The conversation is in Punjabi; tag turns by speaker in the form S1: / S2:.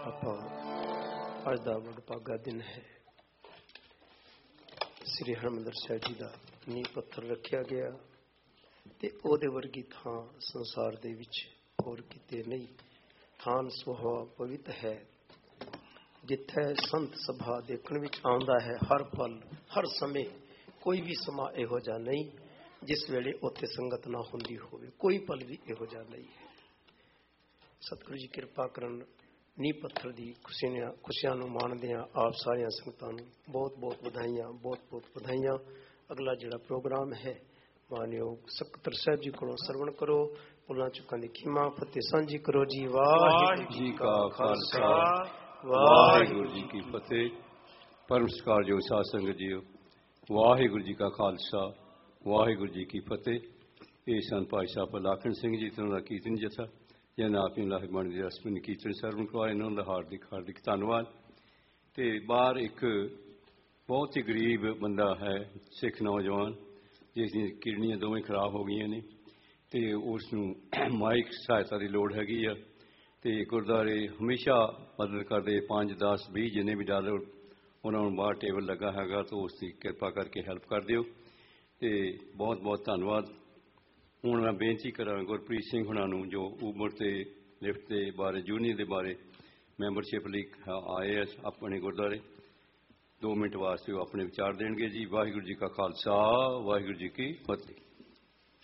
S1: ਆਪਾਂ ਅੱਜ ਦਾ ਵਡਭਾਗਾ ਦਿਨ ਹੈ। ਸ੍ਰੀ ਹਰਿਮੰਦਰ ਸਾਹਿਬ ਜੀ ਦਾ ਨੀਂਹ ਪੱਥਰ ਰੱਖਿਆ ਗਿਆ ਤੇ ਉਹਦੇ ਵਰਗੀ ਥਾਂ ਸੰਸਾਰ ਦੇ ਵਿੱਚ ਹੋਰ ਕਿਤੇ ਨਹੀਂ। ਥਾਨ ਸੁਹਾਵਾ ਪਵਿੱਤ ਹੈ, ਜਿੱਥੇ ਸੰਤ ਸਭਾ ਦੇਖਣ ਵਿੱਚ ਆਉਂਦਾ ਹੈ। ਹਰ ਪਲ ਹਰ ਸਮੇਂ ਕੋਈ ਵੀ ਸਮਾਂ ਇਹੋ ਜਿਹਾ ਨਹੀਂ ਜਿਸ ਵੇਲੇ ਉੱਥੇ ਸੰਗਤ ਨਾ ਹੁੰਦੀ ਹੋਵੇ। ਕੋਈ ਪਲ ਵੀ ਇਹੋ ਜਿਹਾ ਨਹੀਂ ਹੈ। ਸਤਿਗੁਰੂ ਜੀ ਕਿਰਪਾ ਕਰਨ। ਨੀਂਹ ਪੱਥਰ ਦੀ ਖੁਸ਼ੀਆਂ ਨੂੰ ਮਾਣਦਿਆਂ ਆਪ ਸਾਰੀਆਂ ਸੰਗਤਾਂ ਨੂੰ ਬਹੁਤ ਬਹੁਤ ਵਧਾਈਆਂ, ਬਹੁਤ ਬਹੁਤ ਵਧਾਈਆਂ। ਅਗਲਾ ਜਿਹੜਾ ਪ੍ਰੋਗਰਾਮ ਹੈ ਮਾਨਯੋਗ ਸਕੱਤਰ ਸਾਹਿਬ ਜੀ ਕੋਲੋਂ ਸਰਵਣ ਕਰੋ। ਭੁੱਲਾਂ ਚੁੱਕਾਂ ਦੀ ਖਿਮਾ ਫਤਿਹ ਸਾਂਝੀ ਕਰੋ ਜੀ। ਵਾਹਿਗੁਰੂ ਜੀ ਕਾ ਖਾਲਸਾ,
S2: ਵਾਹਿਗੁਰੂ ਜੀ ਕੀ ਫਤਿਹ। ਪਰਮ ਸਤਿਕਾਰਯੋਗ ਸਾਧ ਸੰਗਤ ਜੀਓ, ਵਾਹਿਗੁਰੂ ਜੀ ਕਾ ਖਾਲਸਾ, ਵਾਹਿਗੁਰੂ ਜੀ ਕੀ ਫਤਿਹ। ਇਹ ਸੰਤ ਭਾਈ ਸਾਹਿਬ ਲਾਖਣ ਸਿੰਘ ਜੀ ਤੋਂ ਦਾ ਕੀਰਤਨ ਜਥਾ ਜਿਹਨਾਂ ਆਪਣੀ ਲਾਹੇਬਾਣੀ ਦੇ ਰਸਮੀ ਕੀਰਤਨ ਸਰਵਣ ਕਰਵਾਏ, ਇਹਨਾਂ ਦਾ ਹਾਰਦਿਕ ਹਾਰਦਿਕ ਧੰਨਵਾਦ। ਅਤੇ ਬਾਹਰ ਇੱਕ ਬਹੁਤ ਹੀ ਗਰੀਬ ਬੰਦਾ ਹੈ, ਸਿੱਖ ਨੌਜਵਾਨ, ਜਿਸ ਦੀਆਂ ਕਿਡਨੀਆਂ ਦੋਵੇਂ ਖਰਾਬ ਹੋ ਗਈਆਂ ਨੇ ਅਤੇ ਉਸ ਨੂੰ ਮਾਇਕ ਸਹਾਇਤਾ ਦੀ ਲੋੜ ਹੈਗੀ ਆ। ਅਤੇ ਗੁਰਦੁਆਰੇ ਹਮੇਸ਼ਾ ਮਦਦ ਕਰਦੇ 5, 10, 20 ਜਿੰਨੇ ਵੀ ਡਾਲਰ ਉਹਨਾਂ ਨੂੰ ਬਾਹਰ ਟੇਬਲ ਲੱਗਾ ਹੈਗਾ ਤਾਂ ਉਸ ਦੀ ਕਿਰਪਾ ਕਰਕੇ ਹੈਲਪ ਕਰ ਦਿਓ ਅਤੇ ਬਹੁਤ ਬਹੁਤ ਧੰਨਵਾਦ। ਹੁਣ ਮੈਂ ਬੇਨਤੀ ਕਰਾਂ ਗੁਰਪ੍ਰੀਤ ਸਿੰਘ ਹੁਣਾਂ ਨੂੰ, ਜੋ ਉਬਰ ਅਤੇ ਲਿਫਟ ਦੇ ਬਾਰੇ, ਯੂਨੀਅਨ ਦੇ ਬਾਰੇ ਮੈਂਬਰਸ਼ਿਪ ਲਈ ਆਏ ਆ ਆਪਣੇ ਗੁਰਦੁਆਰੇ, 2 ਮਿੰਟ ਵਾਸਤੇ ਉਹ ਆਪਣੇ ਵਿਚਾਰ ਦੇਣਗੇ ਜੀ। ਵਾਹਿਗੁਰੂ ਜੀ ਕਾ ਖਾਲਸਾ, ਵਾਹਿਗੁਰੂ ਜੀ ਕੀ ਫਤਿਹ।